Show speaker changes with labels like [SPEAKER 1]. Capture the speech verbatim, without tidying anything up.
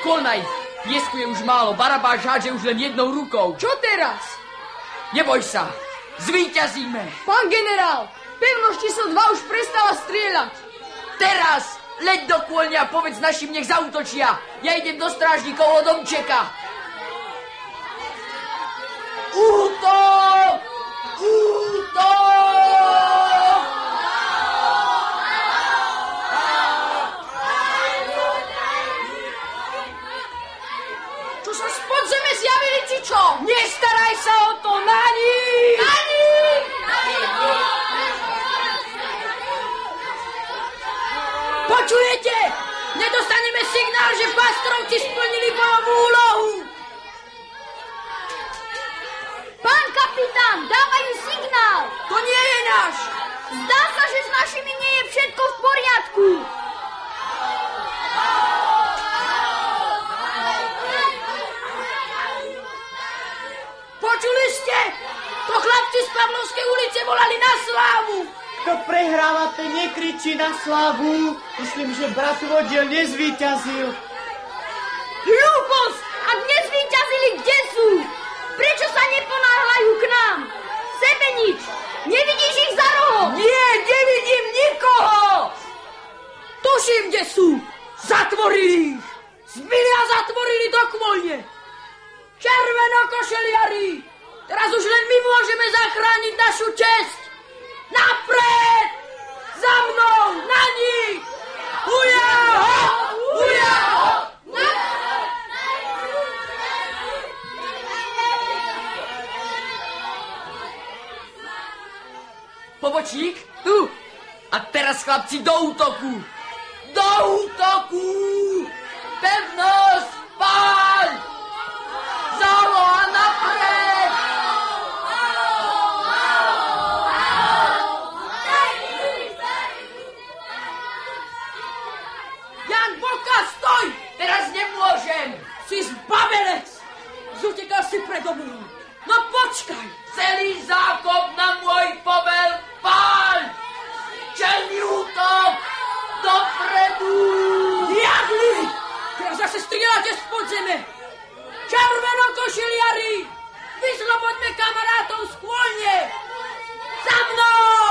[SPEAKER 1] Konaj! Piesku je už málo, Barabáš hádže už len jednou rukou.
[SPEAKER 2] Čo teraz?
[SPEAKER 1] Neboj sa, zvíťazíme.
[SPEAKER 2] Pán generál, pevnosť číslo dva už prestala strieľať.
[SPEAKER 1] Teraz leď do kôľne a povedz našim, nech zaútočia. Ja idem do strážnikov od domčeka. Útok! Útok!
[SPEAKER 2] Čo sa z podzeme zjavili, či čo?
[SPEAKER 1] Nestaraj sa o to, na nich!
[SPEAKER 2] Na nich!
[SPEAKER 1] Počujete? Nedostaneme signál, že pastrovci splnili bojovú úlohu.
[SPEAKER 2] Pán kapitán, dávajú signál.
[SPEAKER 1] To nie je náš.
[SPEAKER 2] Zdá sa, že s našimi nie je všetko v poriadku.
[SPEAKER 1] Počuli ste? To chlapci z Pavlovskej ulice volali na slávu.
[SPEAKER 3] Kto prehráva, ten nekričí na slávu. Myslím, že bratovodiel nezvíťazil.
[SPEAKER 2] Hlúposť! Ak nezvíťazili, kde sú? Prečo sa neponáhľajú k nám? Sebe nič. Nevidíš ich za rohom?
[SPEAKER 1] Nie, nevidím nikoho. Tuším, kde sú. Zatvorili ich. Zbili a zatvorili do kvoľne. Červenokošeliari. Teraz už len my môžeme zachrániť našu česť. Napred! Za mnou! Na nich! Hurá! Hurá! Pobočník? Tu! A teraz, chlapci, do útoku! Do útoku! Pevnosť! Páľ! Záloha napred! Jan Boka, stoj! Teraz nemôžem! Si zbavelec! Zutekal si predo mnou! No počkaj! Celý zákop na môj povel! Páľ! Čelný útok! Dopredu! Diabli! Teraz zase strieľate z podzeme! Červenokošiliari! Vyslobodme kamarátov z kôľne! Za mnou!